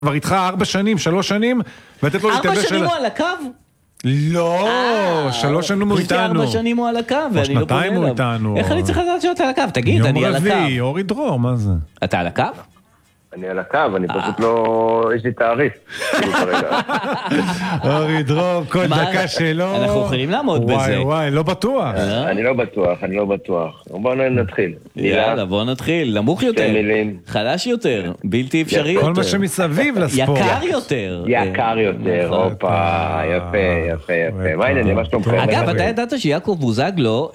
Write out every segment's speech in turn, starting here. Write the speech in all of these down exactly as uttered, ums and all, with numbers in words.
כבר איתך ארבע שנים, שלוש שנים, ולתת לו להתאבש ארבע של... שנים הוא על הקו? לא, שלוש שנים הוא איתנו. ארבע שנים הוא על הקו, ואני לא פונה הוא איתנו. איך אני צריך לדעת שאתה על הקו? תגיד, אני על הקו. יום רביעי, אורי דרור, מה זה? אתה על הקו? אני על הקו, אני פשוט לא... יש לי תאריך. אורי דרור, כל דקה שלו... אנחנו יכולים לעמוד בזה. וואי וואי, לא בטוח. אני לא בטוח, אני לא בטוח. בואו נתחיל. יאללה, בואו נתחיל. נמוך יותר. חלש יותר. בלתי אפשרי יותר. כל מה שמסביב לספורט. יקר יותר. יקר יותר, הופה, יפה, יפה, יפה. מה העניין, מה שאתה אומר? אגב, אתה ידעת שיעקב בוזגלו,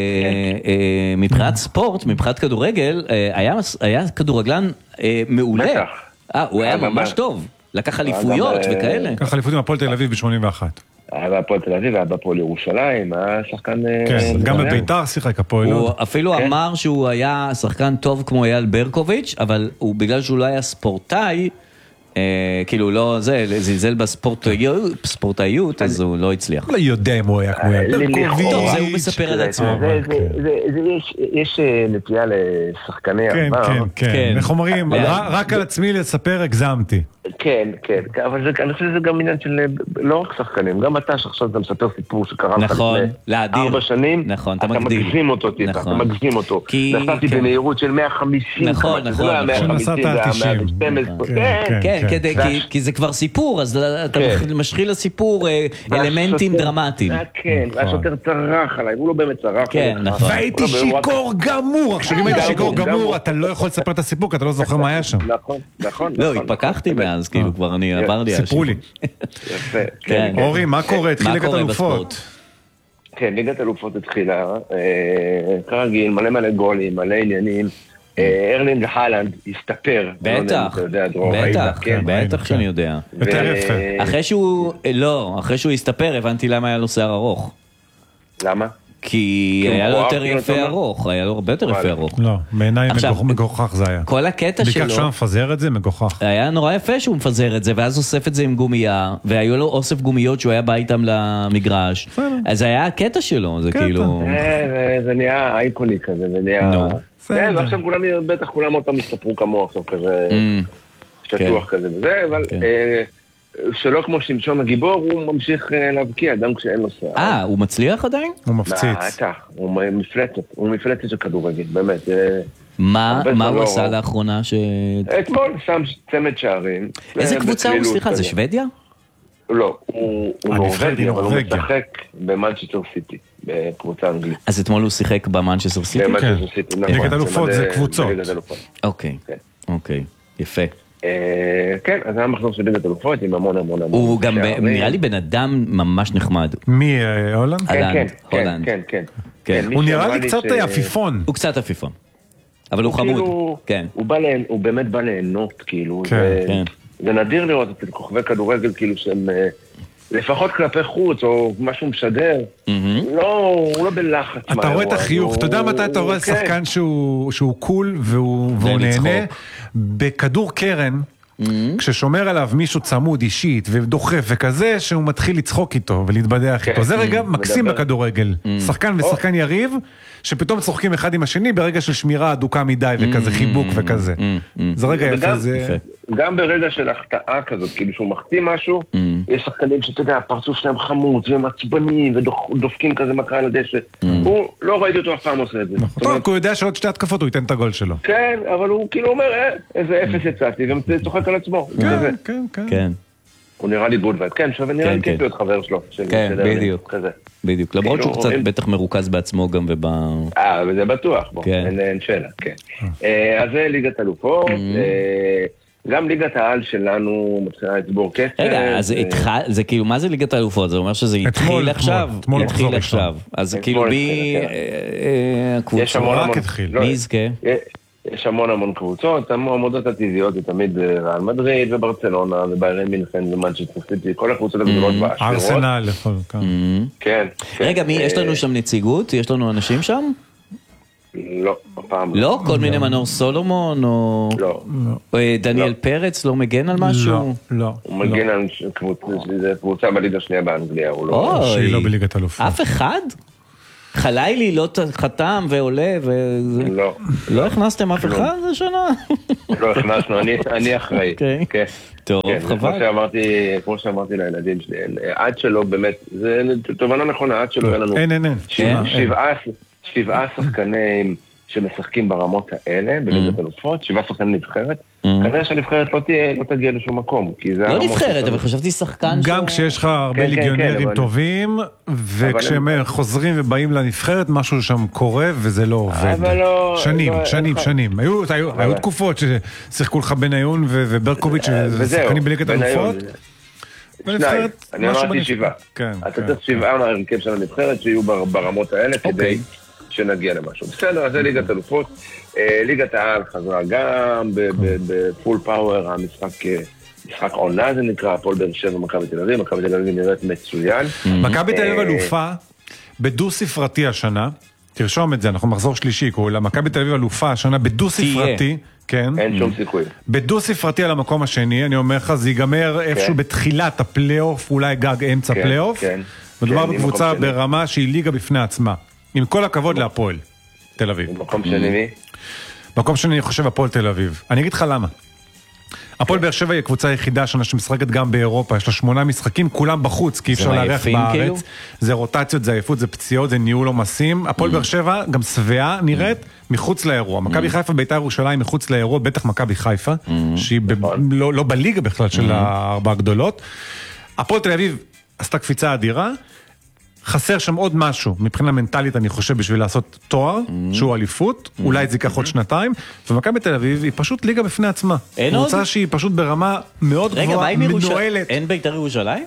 מבחינת ספורט, מבחינת כדורגל, היה כדורגלן מעולה. אה, הוא היה ממש טוב. לקח אליפויות וכאלה. לקח אליפות עם הפועל תל אביב ב-שמונים ואחת. היה בהפועל תל אביב, היה בהפועל ירושלים, היה שחקן... כן, גם בביתר שיחק הפועל. הוא אפילו אמר שהוא היה שחקן טוב כמו אייל ברקוביץ', אבל בגלל שהוא לא היה ספורטאי, כאילו לא זה, זלזל בספורטאיות, אז הוא לא הצליח. לא יודע אם הוא היה כמו אייל ברקוביץ'. טוב, זה הוא מספר על עצמו. יש נטייה לשחקני עבר. כן, כן, כן. איך אומרים, רק על עצמי לספר הגזמתי. כן, כן, אבל אני חושב שזה גם עניין של לא רק שחקנים, גם אתה שעכשיו אתה מספר סיפור שקרה לך לפני ארבע שנים, אתה מגזים אותו טיפה, אתה מגזים אותו. נסעתי במהירות של מאה וחמישים, נכון, נכון. שנסעת על תשעים. כן, כי זה כבר סיפור, אז אתה משחיל לסיפור אלמנטים דרמטיים. כן, והשוטר צרח עליי, הוא לא באמת צרח. כן, נכון. והייתי שיקור גמור, עכשיו אם הייתי שיקור גמור, אתה לא יכול לספר את הסיפור, כי אתה לא זוכר מה היה שם. נכון, נכון. לא, התפקחתי מאז, כאילו כבר אני עבר לי. סיפרו לי. יפה. אורי, מה קורה? התחיל ליגת אלופות. כן, ליגת אלופות התחילה, כרגיל, מלא מלא גולים, מלא עניינים. ארלינג הלנד הסתפר. בטח, בטח, בטח שאני יודע. יותר יפה. אחרי שהוא, לא, אחרי שהוא הסתפר, הבנתי למה היה לו שיער ארוך. למה? כי היה לו יותר יפה ארוך, היה לו הרבה יותר יפה ארוך. לא, בעיניי מגוחך זה היה. כל הקטע שלו... בעיקר שהוא מפזר את זה, מגוחך. היה נורא יפה שהוא מפזר את זה, ואז אוסף את זה עם גומייה, והיו לו אוסף גומיות שהוא היה בא איתם למגרש. אז זה היה הקטע שלו, זה כאילו... זה נהיה אייקוני כזה, זה נהיה... כן, ועכשיו כולם, בטח כולם אותם הסתפרו כמוהו, עכשיו כזה... שטוח כזה וזה, אבל... שלא כמו שמשון הגיבור, הוא ממשיך להבקיע, אדם כשאין לו שיער. אה, הוא מצליח עדיין? הוא מפציץ. בטח, הוא מפלצת, הוא מפלצת של כדורגל, באמת. מה הוא עשה לאחרונה ש... אתמול שם צמד שערים. איזה קבוצה הוא, סליחה, זה שוודיה? לא, הוא נורווגי, אבל הוא משחק במנצ'סטר סיטי, בקבוצה אנגלית. אז אתמול הוא שיחק במנצ'סטר סיטי? במנצ'סטר סיטי, נכון. ליגת אלופות זה קבוצות. אוקיי, אוקיי, יפה. כן, אז היה מחזור של ליגת אלופות עם המון המון המון. הוא גם נראה לי בן אדם ממש נחמד. מי, הולנד? כן, כן, כן, כן. הוא נראה לי קצת עפיפון. הוא קצת עפיפון. אבל הוא חמוד. כן. הוא באמת בא ליהנות, כאילו. זה נדיר לראות את כוכבי כדורגל, כאילו שהם... לפחות כלפי חוץ, או משהו משדר, לא, הוא לא בלחץ. אתה רואה את החיוך, אתה יודע מתי אתה רואה שחקן שהוא קול והוא נהנה, בכדור קרן, כששומר עליו מישהו צמוד אישית ודוחף וכזה, שהוא מתחיל לצחוק איתו ולהתבדח איתו. זה רגע מקסים בכדורגל. שחקן ושחקן יריב, שפתאום צוחקים אחד עם השני ברגע של שמירה אדוקה מדי וכזה חיבוק וכזה. זה רגע יפה. גם ברגע של החטאה כזאת, כאילו שהוא מחטיא משהו, יש שחקנים שאתה יודע, הפרצוף שלהם חמוץ ומצבנים ודופקים כזה מכה על הדשא. הוא לא ראיתי אותו אף פעם עושה את זה. טוב, הוא יודע שעוד שתי התקפות הוא ייתן את הגול שלו. כן, אבל הוא כאילו אומר, איזה אפס יצאתי, גם צוחק על עצמו. כן, כן, כן. הוא נראה לי גוד וייב. כן, שווה נראה לי כיף להיות חבר שלו. כן, בדיוק. בדיוק. למרות שהוא קצת בטח מרוכז בעצמו גם וב... אה, וזה בטוח. אין שאלה, כן. אז זה ליגת אלופות. גם ליגת העל שלנו מתחילה לצבור כסף. רגע, אז זה כאילו, מה זה ליגת האלופות? זה אומר שזה התחיל עכשיו? התחיל עכשיו. אז זה כאילו בי... קבוצה רק התחיל. מי יזכה? יש המון המון קבוצות, המועמדות הטבעיות זה תמיד ריאל מדריד וברצלונה וביירן מינכן ומנצ'סטר סיטי, כל הקבוצות הגדולות והעשירות. ארסנל לכל כך. כן. רגע, מי, יש לנו שם נציגות? יש לנו אנשים שם? לא, הפעם לא. לא? כל מיני מנור סולומון או... לא. דניאל פרץ לא מגן על משהו? לא, לא. הוא מגן על קבוצה בליגה השנייה באנגליה, הוא לא... שהיא לא בליגת אלופות. אף אחד? חלילי לא חתם ועולה, לא. לא הכנסתם אף אחד השנה? לא הכנסנו, אני אחראי. טוב, חבל. כמו שאמרתי לילדים שלי, עד שלא באמת, זה תובנה נכונה, עד שלא היה לנו שבעה שחקנים שמשחקים ברמות האלה, בליגת אלופות, שבעה שחקנים נבחרת, כנראה שהנבחרת לא תגיע לשום מקום. לא נבחרת, אבל חשבתי שחקן ש... גם כשיש לך הרבה ליגיונרים טובים, וכשהם חוזרים ובאים לנבחרת, משהו שם קורה וזה לא עובד. שנים, שנים, שנים. היו תקופות ששיחקו לך בניון וברקוביץ' ושחקנים בליגת אלופות. שניים, אני אמרתי שבעה. אתה צריך שבעה מהרכב של הנבחרת שיהיו ברמות האלה כדי שנגיע למשהו. בסדר, אז זה ליגת אלופות. ליגת העל חזרה גם בפול פאוור, המשחק משחק עונה זה נקרא, הפועל באר שבע ומכבי תל אביב, מכבי תל אביב נראית מצוין. מכבי תל אביב אלופה בדו ספרתי השנה, תרשום את זה, אנחנו מחזור שלישי, מכבי תל אביב אלופה השנה בדו ספרתי, כן. אין שום סיכוי. בדו ספרתי על המקום השני, אני אומר לך, זה ייגמר איפשהו בתחילת הפלייאוף, אולי גג אמצע פלייאוף. מדובר בקבוצה ברמה שהיא ליגה בפני עצמה. עם כל הכבוד להפועל תל אביב. מקום שני מי? מקום שני אני חושב הפועל תל אביב. אני אגיד לך למה. הפועל באר שבע היא הקבוצה היחידה שנה שמשחקת גם באירופה, יש לה שמונה משחקים, כולם בחוץ, כי אי אפשר לארח בארץ. זה רוטציות, זה עייפות, זה פציעות, זה ניהול עומסים. הפועל באר שבע גם שבעה נראית מחוץ לאירוע. מכבי חיפה בית"ר ירושלים מחוץ לאירוע, בטח מכבי חיפה, שהיא לא בליגה בכלל של הארבע הגדולות. הפועל תל אביב עשתה קפיצה אדירה. חסר שם עוד משהו, מבחינה מנטלית אני חושב בשביל לעשות תואר, שהוא אליפות, אולי זה ייקח עוד שנתיים, ומכבי תל אביב היא פשוט ליגה בפני עצמה. אין עוד? קבוצה שהיא פשוט ברמה מאוד גבוהה, מנוהלת. אין בית"ר ירושלים?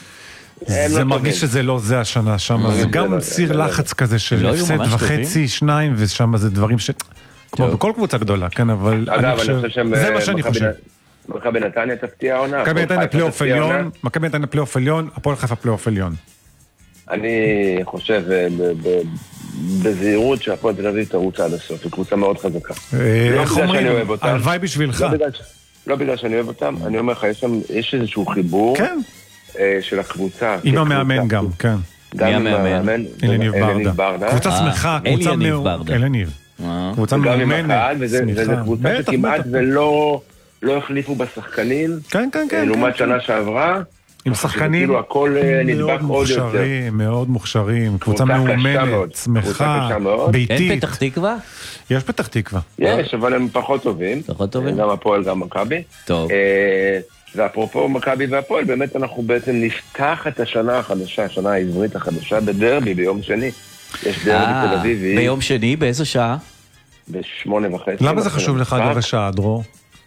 זה מרגיש שזה לא זה השנה שם, זה גם סיר לחץ כזה של הפסד וחצי, שניים, ושם זה דברים ש... כמו בכל קבוצה גדולה, כן, אבל אני חושב... זה מה שאני חושב. מכבי נתניה תפתיע העונה. מכבי נתניה פלייאוף עליון, מכבי נתניה פלייאוף עליון, הפועל חיפה פלייאוף עליון. אני חושב בזהירות שהפועל תל אביב תרוץ עד הסוף, היא קבוצה מאוד חזקה. איך אומרים? הלוואי בשבילך. לא בגלל שאני אוהב אותם, אני אומר לך, יש איזשהו חיבור של הקבוצה. עם המאמן גם, כן. גם עם המאמן. אלניב ברדה. קבוצה שמחה, קבוצה מאור. אלניב. קבוצה מאומנת, וזו קבוצה שכמעט ולא החליפו בשחקנים. כן, כן, כן. לעומת שנה שעברה. עם שחקנים מאוד מוכשרים, מאוד מוכשרים, קבוצה מאומנת, שמחה, ביתית. אין פתח תקווה? יש פתח תקווה. יש, אבל הם פחות טובים. פחות טובים? גם הפועל, גם מכבי. טוב. ואפרופו מכבי והפועל, באמת אנחנו בעצם נפתח את השנה החדשה, השנה העברית החדשה, בדרבי ביום שני. יש דרבי תל אביבי. ביום שני, באיזה שעה? בשמונה וחצי. למה זה חשוב לך אגב השעה, דרור?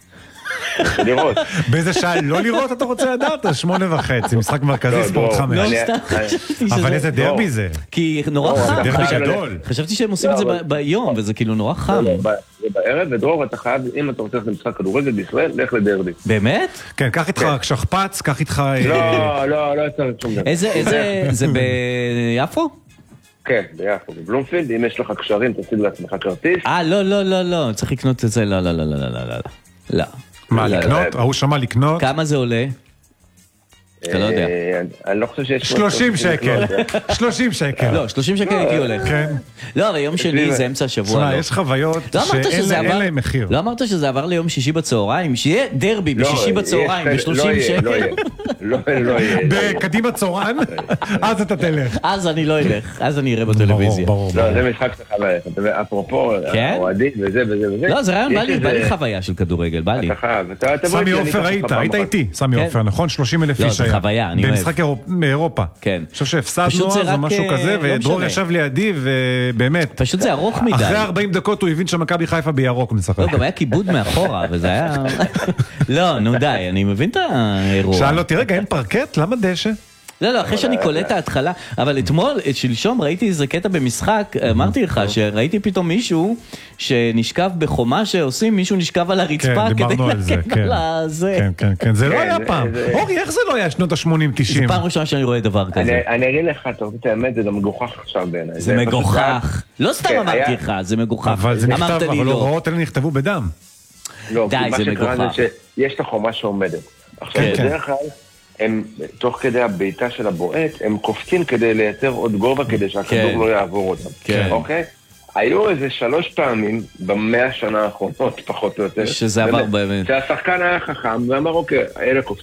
לראות. באיזה שעה לא לראות אתה רוצה לדעת? שמונה וחצי, משחק מרכזי ספורט חמש. לא, סתם חשבתי שזה... אבל איזה דרבי זה? כי נורא חם. דרבי גדול. חשבתי שהם עושים את זה ביום, וזה כאילו נורא חם. זה בערב, ודרור, אתה חייב, אם אתה רוצה למשחק כדורגל בישראל, לך לדרבי. באמת? כן, קח איתך שכפ"ץ, קח איתך... לא, לא, לא צריך שום דבר. איזה, זה ביפו? כן, ביפו, בבלומפילד, אם יש לך קשרים, תשיג לעצמך כרטיס. אה, לא, לא, לא, לא, צריך לקנות את זה, לא, לא, לא, לא, לא, לא, לא. מה, לקנות? ההוא שמע לקנות? כמה זה עולה? אתה לא יודע. אני לא חושב שיש... שלושים שקל. שלושים שקל. לא, שלושים שקל הייתי הולך. כן. לא, אבל יום שני זה אמצע השבוע. שמע, יש חוויות שאין להם מחיר. לא אמרת שזה עבר ליום שישי בצהריים? שיהיה דרבי בשישי בצהריים ב-שלושים שקל? לא, לא יהיה. בקדימה צהריים? אז אתה תלך. אז אני לא אלך. אז אני אראה בטלוויזיה. ברור, ברור. לא, זה משחק שלך ללכת. אפרופו, אוהדים וזה וזה וזה. לא, זה רעיון, בא לי חוויה של כדורגל, בא לי. סמי עופר היית, היית איתי, סמי עופר, נכון? שלושים אלף איש היה. חוויה, אני אוהב. במשחק מאירופה. כן. אני חושב שהפסדנו אז או משהו כזה, ודרור ישב לידי, ובאמת. פשוט זה ארוך מדי. אחרי ארבעים דקות הוא הבין שמכבי חיפה בירוק משחק. לא, גם היה כיבוד מאחורה, וזה היה... לא, נו די, אני מבין את האירוע. שאל אותי, רגע, אין פרקט? למה דשא? לא, לא, אחרי שאני קולט ההתחלה, אבל אתמול, שלשום, ראיתי איזה קטע במשחק, אמרתי לך, שראיתי פתאום מישהו שנשכב בחומה שעושים, מישהו נשכב על הרצפה כדי להקט על הזה. כן, כן, כן, זה לא היה פעם. אורי, איך זה לא היה שנות ה-שמונים תשעים? זה פעם ראשונה שאני רואה דבר כזה. אני אגיד לך, אתה רוצה את האמת, זה גם מגוחך עכשיו בעיניי. זה מגוחך. לא סתם אמרתי לך, זה מגוחך. אבל זה נכתב, אבל הוראות האלה נכתבו בדם. לא, כי מה שקרה זה שיש את החומה שעומדת. עכשיו, בדרך כלל, הם, תוך כדי הביתה של הבועט, הם קופצים כדי לייצר עוד גובה, כדי שהכדור כן. לא יעבור אותם. כן. אוקיי? היו איזה שלוש פעמים, במאה השנה האחרונות, פחות או יותר. שזה עבר באמת. שהשחקן היה חכם, ואמר, אוקיי, אלה קופצים.